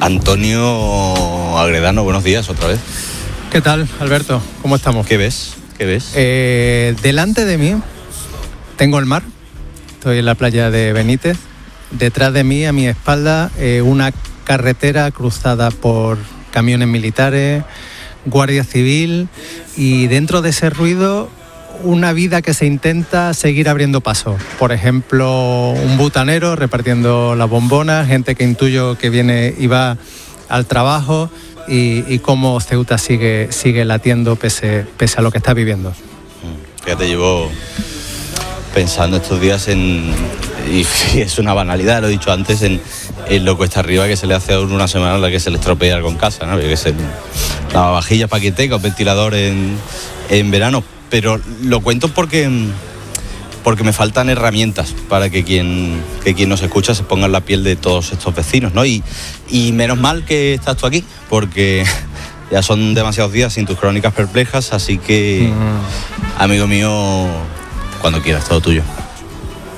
Antonio Agredano, buenos días otra vez. ¿Qué tal, Alberto? ¿Cómo estamos? ¿Qué ves? Delante de mí tengo el mar, estoy en la playa de Benítez. Detrás de mí, a mi espalda, una carretera cruzada por camiones militares, Guardia Civil, y dentro de ese ruido una vida que se intenta seguir abriendo paso. Por ejemplo, un butanero repartiendo las bombonas, gente que intuyo que viene y va al trabajo, y cómo Ceuta sigue latiendo pese a lo que está viviendo. Fíjate, llevo pensando estos días y es una banalidad, lo he dicho antes, en lo cuesta arriba que se le hace a uno una semana en la que se le estropea algo en casa, ¿no? Que se lavavajillas para que tenga un ventilador en verano. Pero lo cuento porque me faltan herramientas para que quien nos escucha se ponga en la piel de todos estos vecinos, ¿no? Y menos mal que estás tú aquí, porque ya son demasiados días sin tus crónicas perplejas, así que, amigo mío, cuando quieras, todo tuyo.